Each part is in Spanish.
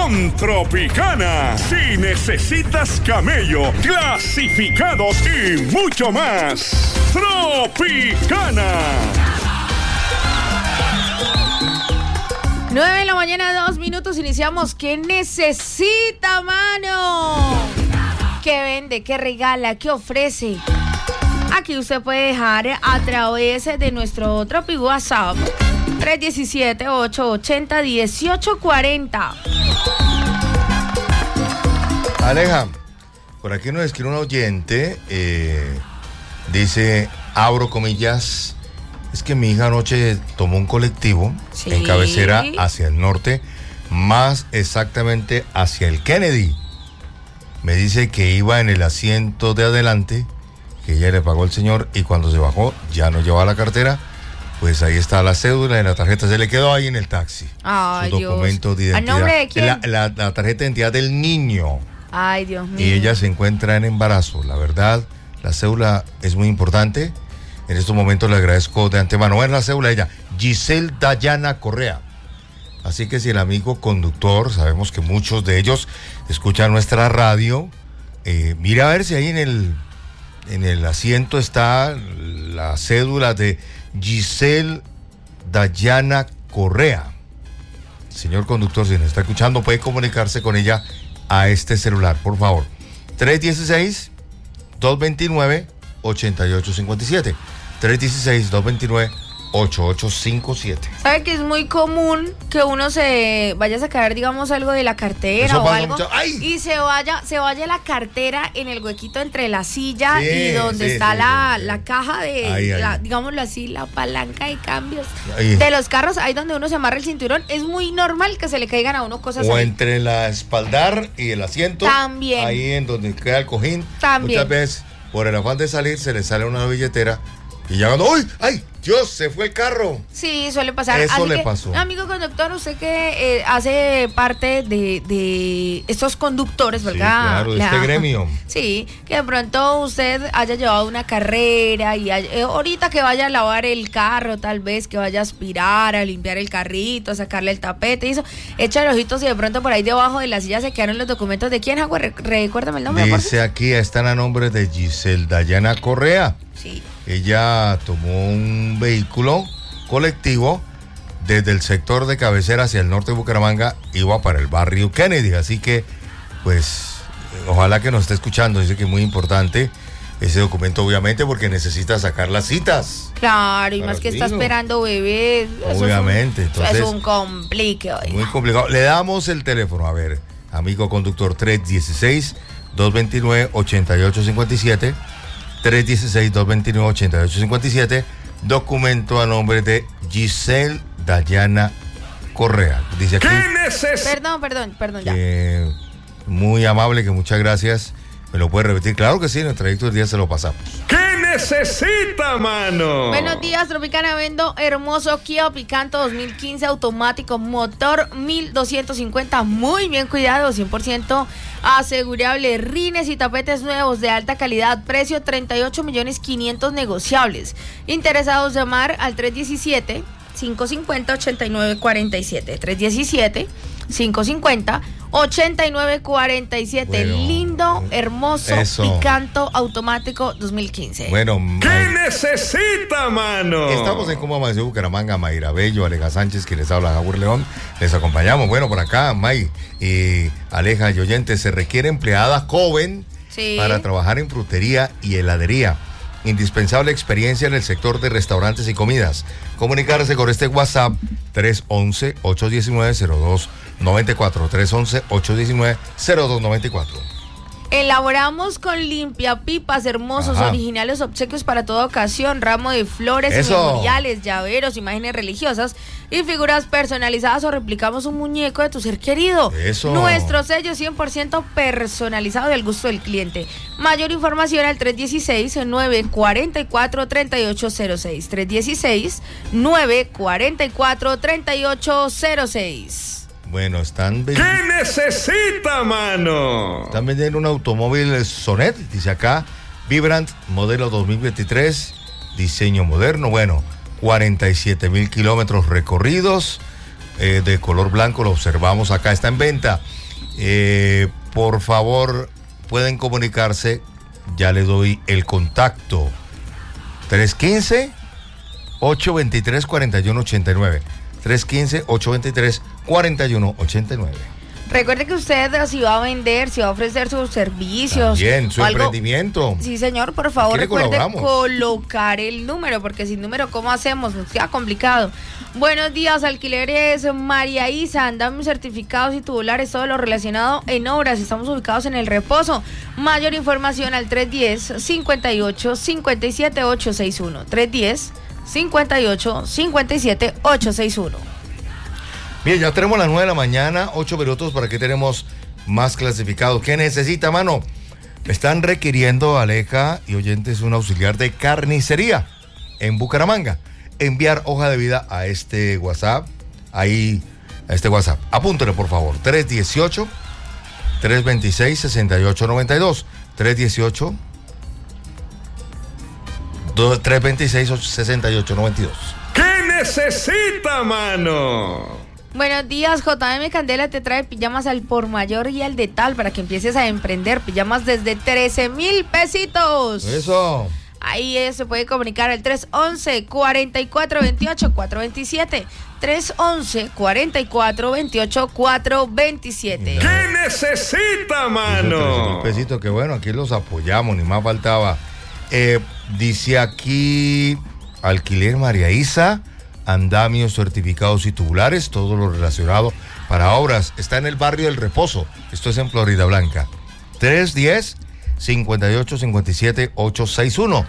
con Tropicana. Si necesitas camello, clasificados y mucho más. Tropicana. 9 de la mañana, 2 minutos, iniciamos. ¿Qué necesita, mano? ¿Qué vende? ¿Qué regala? ¿Qué ofrece? Aquí usted puede dejar a través de nuestro Tropi WhatsApp 317-880-1840. Aleja, por aquí nos escribe un oyente, dice, abro comillas, es que mi hija anoche tomó un colectivo en Cabecera hacia el norte, más exactamente hacia el Kennedy. Me dice que iba en el asiento de adelante, que ella le pagó el señor y cuando se bajó ya no llevaba la cartera. Pues ahí está la cédula y la tarjeta se le quedó ahí en el taxi. Ay, su documento de identidad. ¿A nombre de quién? La tarjeta de identidad del niño. Ay, Dios mío. Y ella se encuentra en embarazo. La verdad, la cédula es muy importante. En estos momentos le agradezco de antemano. Bueno, la cédula de ella, Giselle Dayana Correa. Así que si el amigo conductor, sabemos que muchos de ellos escuchan nuestra radio, mira a ver si ahí en el asiento está la cédula de Giselle Dayana Correa. Señor conductor, si nos está escuchando, puede comunicarse con ella a este celular, por favor. 316-229-8857. 316-229-8857. ¿Sabe que es muy común que uno se vaya a sacar, digamos, algo de la cartera o algo y se vaya la cartera en el huequito entre la silla y donde está la caja de, digámoslo así, la palanca de cambios de los carros, ahí donde uno se amarra el cinturón? Es muy normal que se le caigan a uno cosas o ahí. Entre la espaldar y el asiento. También. Ahí en donde queda el cojín. También. Muchas veces, por el afán de salir, se le sale una billetera. Y ya cuando, ¡uy! ¡Ay! ¡Dios! Se fue el carro. Sí, suele pasar. Eso le pasó. Amigo conductor, usted que hace parte de estos conductores, ¿verdad? Sí, claro, de este gremio. Sí, que de pronto usted haya llevado una carrera y ahorita que vaya a lavar el carro, tal vez que vaya a aspirar, a limpiar el carrito, a sacarle el tapete y eso, echa los ojitos y de pronto por ahí debajo de la silla se quedaron los documentos de quién, Jaguar. Recuérdame el nombre. Dice aquí, están a nombre de Giselle Dayana Correa. Sí. Ella tomó un vehículo colectivo desde el sector de Cabecera hacia el norte de Bucaramanga, iba para el barrio Kennedy, así que pues ojalá que nos esté escuchando. Dice que es muy importante ese documento, obviamente, porque necesita sacar las citas. Claro, y más que está esperando bebé. Obviamente, entonces es un complique. Muy complicado. Le damos el teléfono, a ver, amigo conductor, 316-229-8857. 316-229-8857, documento a nombre de Giselle Dayana Correa. Dice aquí. Perdón, ya. Muy amable, que muchas gracias. ¿Me lo puede repetir? Claro que sí, en el trayecto del día se lo pasamos. ¿Qué necesita, mano? Buenos días, Tropicana. Vendo hermoso Kia Picanto 2015 automático, motor 1250, muy bien cuidado, 100% asegurable, rines y tapetes nuevos de alta calidad, precio 38.500.000 negociables. Interesados, llamar al 317-550-8947. 317-550-8947. Bueno, lindo, hermoso Picanto automático 2015. Bueno, ¿qué necesita, mano? Estamos en Cómo Amaneció Bucaramanga. Mayra Bello, Aleja Sánchez, quien les habla, Jaguar León. Les acompañamos. Bueno, por acá, May y Aleja y oyentes, se requiere empleada joven para trabajar en frutería y heladería. Indispensable experiencia en el sector de restaurantes y comidas. Comunicarse con este WhatsApp 311-819-0294. 311-819-0294. Elaboramos con limpiapipas hermosos, originales obsequios para toda ocasión, ramo de flores, memoriales, llaveros, imágenes religiosas y figuras personalizadas, o replicamos un muñeco de tu ser querido. Nuestro sello 100% personalizado del gusto del cliente. Mayor información al 316-944-3806. 316-944-3806. Bueno, están vendiendo. ¿Qué necesita, mano? Están vendiendo un automóvil Sonet, dice acá, Vibrant, modelo 2023, diseño moderno. Bueno, 47,000 kilómetros recorridos, de color blanco, lo observamos acá, está en venta. Por favor, pueden comunicarse. Ya les doy el contacto. 315-823-4189. 315-823-4189. Recuerde que usted, si va a vender, si va a ofrecer sus servicios. Bien, su emprendimiento. Sí, señor, por favor, recuerde colocar el número, porque sin número, ¿cómo hacemos? Nos queda complicado. Buenos días, Alquileres María Isa. Dame certificados y tubulares, todo lo relacionado en obras. Estamos ubicados en El Reposo. Mayor información al 310-58-57-861. 310-58-57-861. Bien, ya tenemos las 9 de la mañana, 8 minutos, para que tenemos más clasificados. ¿Qué necesita, mano? Están requiriendo, Aleja y oyentes, un auxiliar de carnicería en Bucaramanga. Enviar hoja de vida a este WhatsApp, ahí, a este WhatsApp. Apúntele, por favor, 318-326-6892. 326-6892. ¿Qué necesita, mano? Buenos días, JM Candela te trae pijamas al por mayor y al de tal para que empieces a emprender. Pijamas desde 13,000 pesitos. Eso. Ahí se puede comunicar al 311-4428-427. 311-4428-427. ¿Qué necesita, mano? 13,000 pesitos, que bueno, aquí los apoyamos, ni más faltaba. Dice aquí, Alquiler María Isa, andamios, certificados y tubulares, todo lo relacionado para obras. Está en el barrio del Reposo. Esto es en Florida Blanca. 310-5857-861.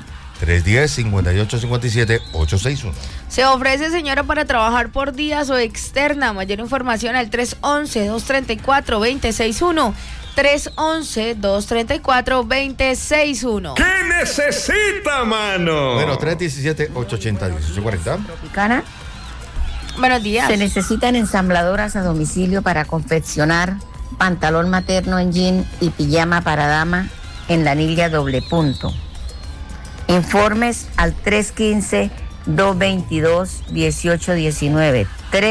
310-5857-861. Se ofrece, señora, para trabajar por días o externa. Mayor información al 311-234-2061. 311-234-2061. ¿Qué necesita, mano? Bueno, 317-880-1840. Tropicana. Buenos días. Se necesitan ensambladoras a domicilio para confeccionar pantalón materno en jean y pijama para dama en la anilla doble punto. Informes al 315-222-1819.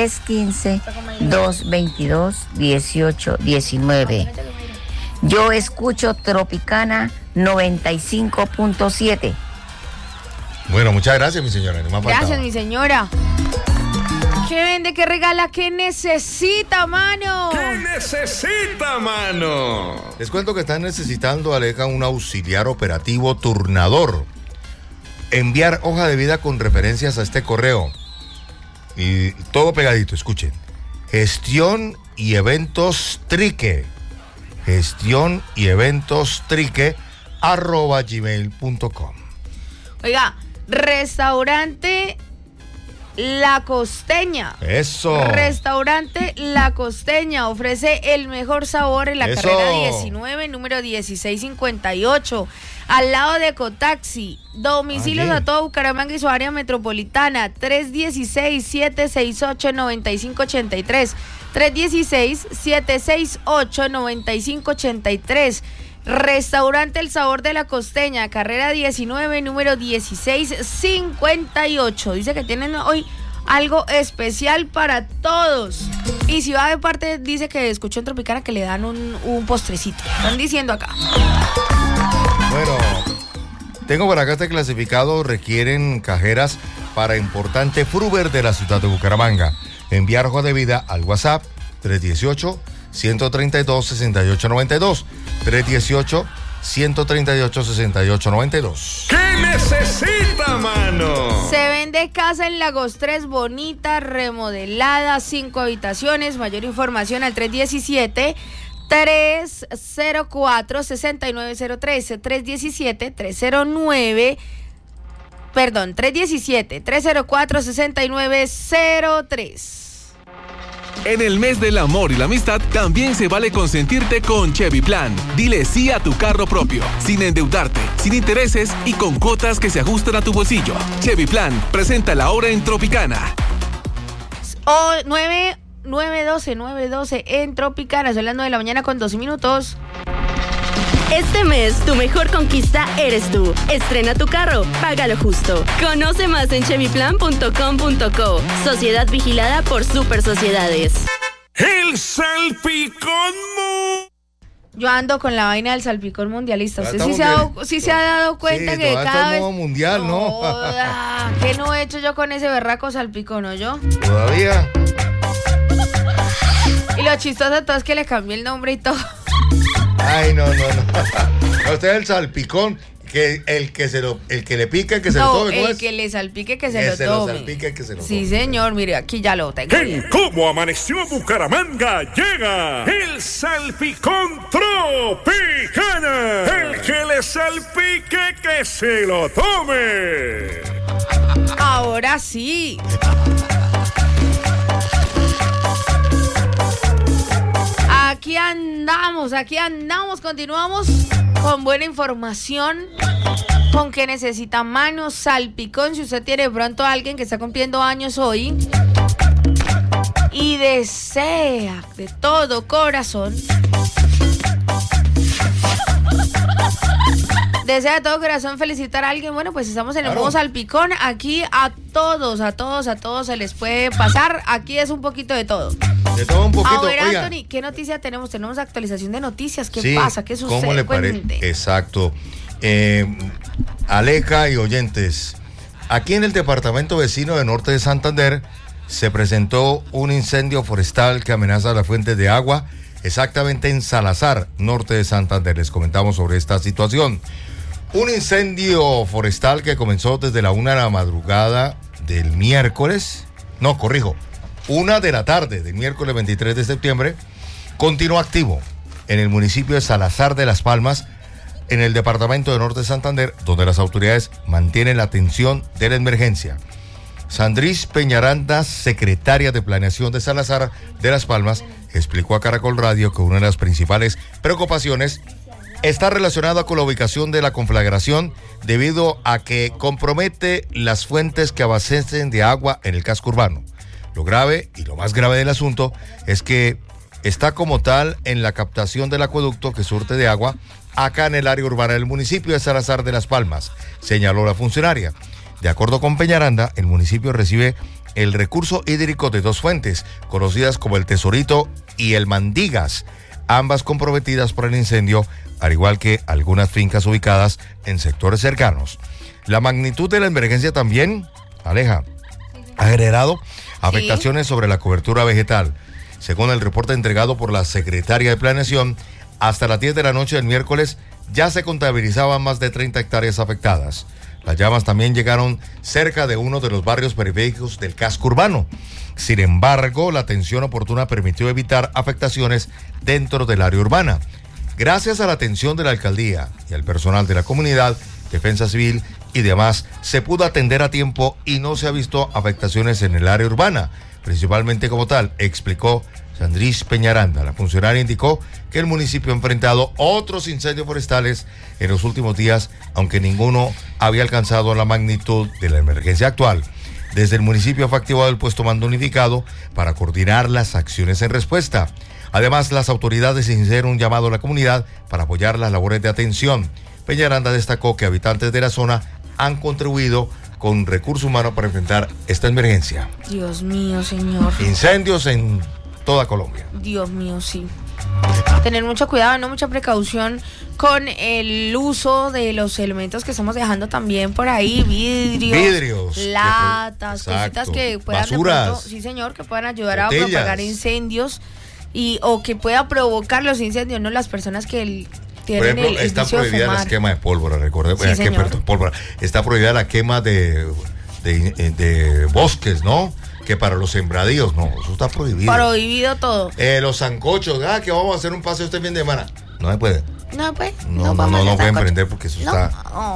315-222-1819. Yo escucho Tropicana 95.7. Bueno, muchas gracias, mi señora. Gracias, mi señora. ¿Qué vende, qué regala, qué necesita, mano? ¿Qué necesita, mano? Les cuento que están necesitando, Aleja, un auxiliar operativo turnador. Enviar hoja de vida con referencias a este correo. Y todo pegadito, escuchen. Gestión y eventos trique. Gestión y eventos trique @gmail.com. Oiga, restaurante La Costeña. Eso. Restaurante La Costeña ofrece el mejor sabor en la Eso. carrera 19, número 1658, al lado de Cotaxi. Domicilios Allí. a todo Bucaramanga y su área metropolitana. 316-768-9583. 316-768-9583. Restaurante El Sabor de la Costeña, carrera 19, número 1658. Dice que tienen hoy algo especial para todos. Y si va de parte, dice que escuchó en Tropicana que le dan un postrecito. Están diciendo acá. Bueno, tengo por acá este clasificado. Requieren cajeras para importante Fruver de la ciudad de Bucaramanga. Enviar hoja de vida al WhatsApp 318-132-6892. 318-138-6892. ¿Qué necesita, mano? Se vende casa en Lagos 3, bonita, remodelada, 5 habitaciones. Mayor información al 317-304-6903. 317-304-6903. En el mes del amor y la amistad también se vale consentirte con Chevy Plan. Dile sí a tu carro propio, sin endeudarte, sin intereses y con cuotas que se ajustan a tu bolsillo. Chevy Plan presenta la hora en Tropicana. 9:12 en Tropicana. Son las 9 de la mañana con 12 minutos. Este mes, tu mejor conquista eres tú. Estrena tu carro, págalo justo. Conoce más en chevyplan.com.co. Sociedad vigilada por Super Sociedades. El Salpicón Yo ando con la vaina del salpicón mundialista. ¿Usted sí se ha dado cuenta que cada vez... mundial, ¿no? ¿Qué no he hecho yo con ese berraco salpicón, no yo? Todavía. Y lo chistoso de todo es que le cambié el nombre y todo. Ay, no. Usted es el salpicón, que el que le pica, que se lo tome. El que le salpique, que se lo tome. Salpique, que se lo sí, tome. señor, mire, aquí ya lo tengo. En Cómo Amaneció Bucaramanga llega el salpicón Tropicana. El que le salpique, que se lo tome. Ahora sí. Aquí andamos, continuamos con buena información, con que necesita manos, salpicón, si usted tiene de pronto a alguien que está cumpliendo años hoy y desea de todo corazón, felicitar a alguien, bueno, pues estamos en el modo salpicón, aquí a todos se les puede pasar, aquí es un poquito de todo. De todo un poquito. A ver, Anthony, ¿qué noticia tenemos? Tenemos actualización de noticias. ¿Qué pasa? ¿Qué sucede? ¿Cómo le parece? Exacto. Aleja y oyentes, aquí en el departamento vecino de Norte de Santander se presentó un incendio forestal que amenaza las fuentes de agua, exactamente en Salazar, Norte de Santander. Les comentamos sobre esta situación. Un incendio forestal que comenzó desde la 1 de la madrugada del miércoles, 1 de la tarde del miércoles 23 de septiembre, continúa activo en el municipio de Salazar de Las Palmas, en el departamento de Norte de Santander, donde las autoridades mantienen la atención de la emergencia. Sandrís Peñaranda, secretaria de Planeación de Salazar de Las Palmas, explicó a Caracol Radio que una de las principales preocupaciones está relacionada con la ubicación de la conflagración debido a que compromete las fuentes que abastecen de agua en el casco urbano. Lo grave y lo más grave del asunto es que está como tal en la captación del acueducto que surte de agua acá en el área urbana del municipio de Salazar de Las Palmas, señaló la funcionaria. De acuerdo con Peñaranda, el municipio recibe el recurso hídrico de dos fuentes, conocidas como el Tesorito y el Mandigas, ambas comprometidas por el incendio, al igual que algunas fincas ubicadas en sectores cercanos. La magnitud de la emergencia también, Aleja, ha generado afectaciones sobre la cobertura vegetal. Según el reporte entregado por la secretaria de Planeación, hasta las 10 de la noche del miércoles ya se contabilizaban más de 30 hectáreas afectadas. Las llamas también llegaron cerca de uno de los barrios periféricos del casco urbano. Sin embargo, la atención oportuna permitió evitar afectaciones dentro del área urbana. Gracias a la atención de la alcaldía y al personal de la comunidad, Defensa Civil y demás, se pudo atender a tiempo y no se ha visto afectaciones en el área urbana, principalmente como tal, explicó Sandrís Peñaranda. La funcionaria indicó que el municipio ha enfrentado otros incendios forestales en los últimos días, aunque ninguno había alcanzado la magnitud de la emergencia actual. Desde el municipio fue activado el puesto mando unificado para coordinar las acciones en respuesta. Además, las autoridades hicieron un llamado a la comunidad para apoyar las labores de atención. Peñaranda destacó que habitantes de la zona han contribuido con recursos humanos para enfrentar esta emergencia. Dios mío, señor. Incendios en toda Colombia. Dios mío, sí. Tener mucho cuidado, no mucha precaución con el uso de los elementos que estamos dejando también por ahí, vidrios, latas, cositas que puedan basuras, de pronto, sí señor, que puedan ayudar botellas, a propagar incendios o que pueda provocar los incendios, no las personas que tienen. Por ejemplo, está prohibida la quema de pólvora, recordemos, pólvora. Está prohibida la quema de bosques, ¿no? Que para los sembradíos, no, eso está prohibido. Prohibido todo. Los sancochos, que vamos a hacer un paseo este fin de semana. No se puede. No, pues. No pueden prender porque eso está.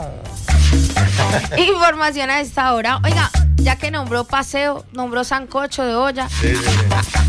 Información a esta hora. Oiga, ya que nombró paseo, nombró sancocho de olla. Sí.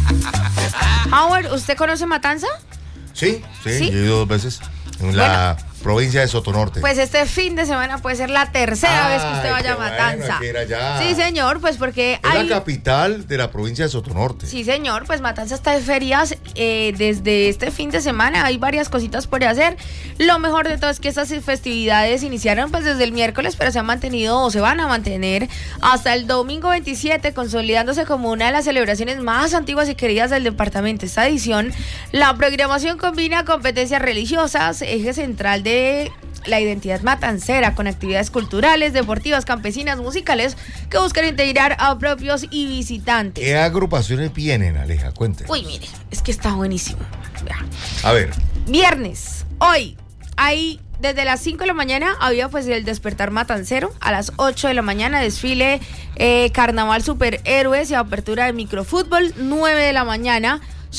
Howard, ¿usted conoce Matanza? Sí, yo he ido 2 veces. En la provincia de Sotonorte. Pues este fin de semana puede ser la tercera vez que usted vaya a Matanza. Sí, señor, pues porque es la capital de la provincia de Sotonorte. Sí, señor, pues Matanza está de ferias desde este fin de semana. Hay varias cositas por hacer. Lo mejor de todo es que estas festividades iniciaron pues desde el miércoles, pero se han mantenido o se van a mantener hasta el domingo 27, consolidándose como una de las celebraciones más antiguas y queridas del departamento. Esta edición, la programación combina competencias religiosas, eje central de la identidad matancera, con actividades culturales, deportivas, campesinas, musicales, que buscan integrar a propios y visitantes. ¿Qué agrupaciones vienen, Aleja? Cuénteme. Uy, mire, es que está buenísimo. Vea. A ver. Viernes, hoy, hay desde las 5 de la mañana había pues el despertar matancero, a las 8 de la mañana desfile carnaval superhéroes y apertura de microfútbol, 9 de la mañana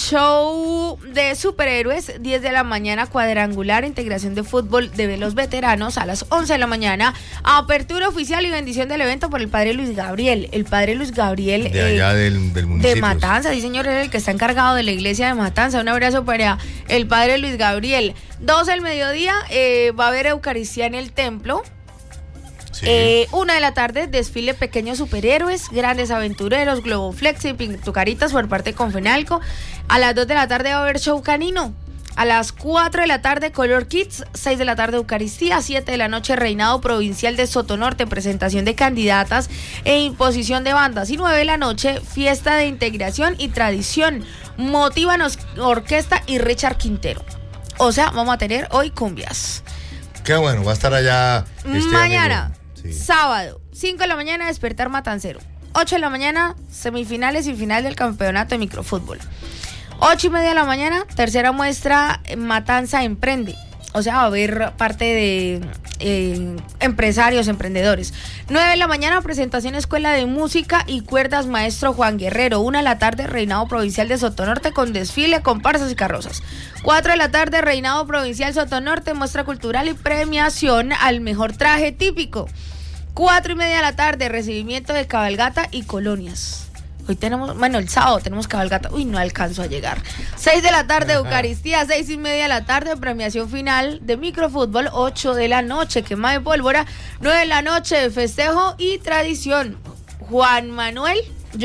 show de superhéroes, 10 de la mañana cuadrangular, integración de fútbol de los veteranos, a las 11 de la mañana apertura oficial y bendición del evento por el padre Luis Gabriel. El padre Luis Gabriel de allá del municipio de Matanza, sí señor, es el que está encargado de la iglesia de Matanza. Un abrazo para el padre Luis Gabriel. 12 del mediodía va a haber Eucaristía en el templo. Sí. 1 de la tarde, desfile pequeños superhéroes, grandes aventureros, Globoflex y Pintucaritas por parte de Confenalco. A las 2 de la tarde va a haber show canino. A las 4 de la tarde, Color Kids. 6 de la tarde, Eucaristía. 7 de la noche, Reinado Provincial de Sotonorte, presentación de candidatas e imposición de bandas. Y 9 de la noche, fiesta de integración y tradición. Motívanos Orquesta y Richard Quintero. O sea, vamos a tener hoy cumbias. Qué bueno, va a estar allá mañana. Sí. Sábado, 5 de la mañana, despertar matancero. 8 de la mañana, semifinales y final del campeonato de microfútbol. 8:30 de la mañana, tercera muestra Matanza Emprende. O sea, va a haber parte de empresarios, emprendedores. 9 de la mañana, presentación Escuela de Música y Cuerdas Maestro Juan Guerrero. 1 de la tarde, Reinado Provincial de Sotonorte con desfile, comparsas y carrozas. 4 de la tarde, Reinado Provincial Sotonorte, muestra cultural y premiación al mejor traje típico. 4:30 de la tarde, recibimiento de cabalgata y colonias. Hoy tenemos, bueno, el sábado tenemos cabalgata. Uy, no alcanzo a llegar. 6 de la tarde, Eucaristía. 6:30 de la tarde, premiación final de microfútbol. 8 de la noche, quema de pólvora. 9 de la noche, festejo y tradición. Joan Manuel,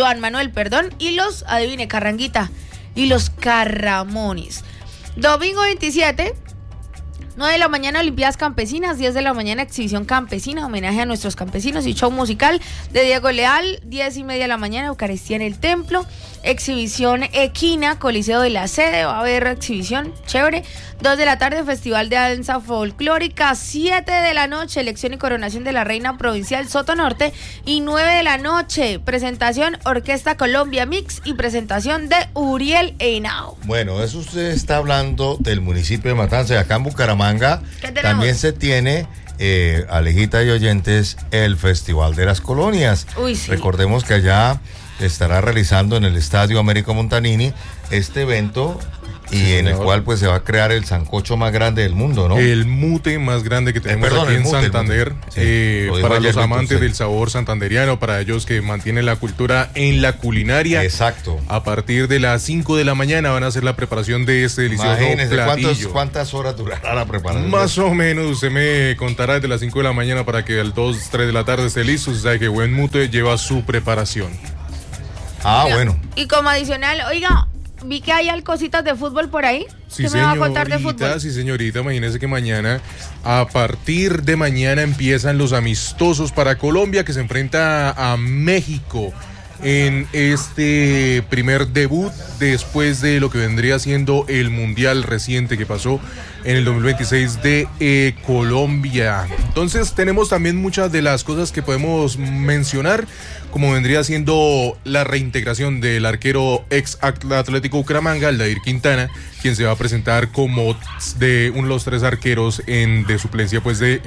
y los, adivine, Carranguita, y los Carramones. Domingo 27, 9 de la mañana, Olimpiadas Campesinas. 10 de la mañana, exhibición campesina, homenaje a nuestros campesinos y show musical de Diego Leal. 10:30 de la mañana, Eucaristía en el templo. Exhibición equina, Coliseo de la Sede, va a haber exhibición, chévere. 2 de la tarde, Festival de Danza Folclórica. 7 de la noche, elección y coronación de la Reina Provincial Sotonorte. Y 9 de la noche, presentación Orquesta Colombia Mix y presentación de Uriel Henao. Bueno, eso usted está hablando del municipio de Matanza, y acá en Bucaramanga también se tiene, Alejita y oyentes, el Festival de las Colonias. Uy, sí. Recordemos que allá estará realizando en el Estadio Américo Montanini este evento, y sí, en el cual pues se va a crear el sancocho más grande del mundo, ¿no? El mute más grande que tenemos aquí en Santander, para los amantes del sabor santanderiano, para ellos que mantienen la cultura en la culinaria. Exacto. A partir de las 5 de la mañana van a hacer la preparación de este delicioso platillo. ¿Cuántas horas durará la preparación? Más o menos, usted me contará desde las 5 de la mañana para que al 2, 3 de la tarde esté listo. Usted sabe que buen mute lleva su preparación. Bueno. Y como adicional, oiga, vi que hay cositas de fútbol por ahí. Sí, ¿Qué me va a contar de fútbol? Sí, señorita, imagínese que a partir de mañana empiezan los amistosos para Colombia, que se enfrenta a México en este primer debut después de lo que vendría siendo el mundial reciente que pasó en el 2026 de Colombia. Entonces tenemos también muchas de las cosas que podemos mencionar, como vendría siendo la reintegración del arquero ex Atlético Bucaramanga, Aldair Quintana, quien se va a presentar como de uno de los 3 arqueros de suplencia pues de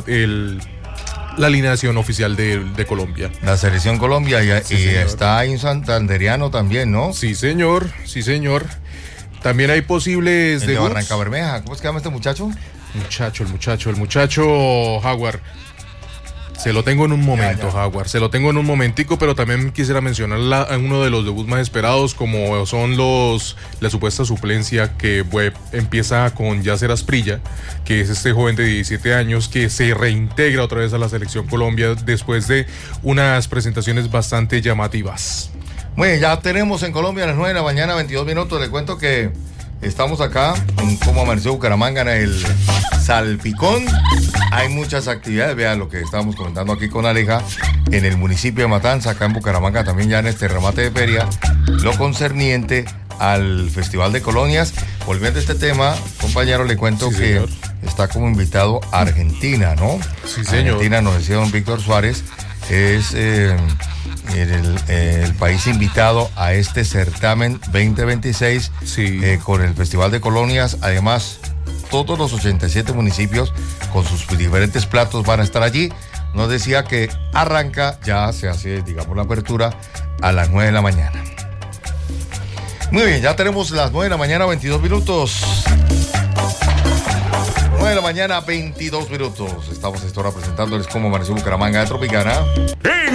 la alineación oficial de Colombia. La selección Colombia, sí, y está ahí un santanderiano también, ¿no? Sí, señor. También hay posibles de Barranca Bermeja. ¿Cómo se llama este muchacho? El muchacho Jaguar. Se lo tengo en un momento, Jaguar. Se lo tengo en un momentico, pero también quisiera mencionar uno de los debuts más esperados, como son la supuesta suplencia que empieza con Yasser Asprilla, que es este joven de 17 años que se reintegra otra vez a la Selección Colombia después de unas presentaciones bastante llamativas. Muy bien, ya tenemos en Colombia a las 9 de la mañana, 22 minutos. Le cuento que estamos acá en Cómo Amaneció Bucaramanga en el Salpicón. Hay muchas actividades, vean lo que estábamos comentando aquí con Aleja, en el municipio de Matanza, acá en Bucaramanga también ya en este remate de feria, lo concerniente al Festival de Colonias. Volviendo a este tema, compañero, le cuento que señor, está como invitado a Argentina, ¿no? Sí, señor. Argentina, nos decía don Víctor Suárez, es el país invitado a este certamen 2026, sí, con el Festival de Colonias. Además, todos los 87 municipios con sus diferentes platos van a estar allí. Nos decía que arranca, ya se hace, digamos, la apertura a las 9 de la mañana. Muy bien, ya tenemos las 9 de la mañana, 22 minutos. 9 de la mañana, 22 minutos. Estamos a esta hora presentándoles Cómo Amaneció Bucaramanga de Tropicana.